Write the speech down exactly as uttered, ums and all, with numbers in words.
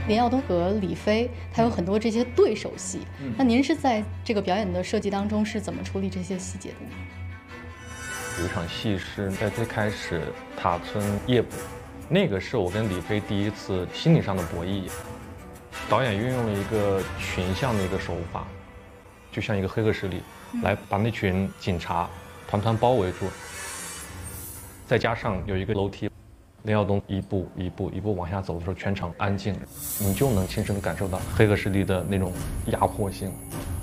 林耀东和李飞他有很多这些对手戏，嗯、那您是在这个表演的设计当中是怎么处理这些细节的呢？ 有一场戏是在最开始塔村夜捕，那个是我跟李飞第一次心理上的博弈。导演运用了一个群像的一个手法，就像一个黑客势力，嗯、来把那群警察团团包围住。再加上有一个楼梯，林耀东一步一步一步往下走的时候，全场安静，你就能亲身感受到黑客势力的那种压迫性。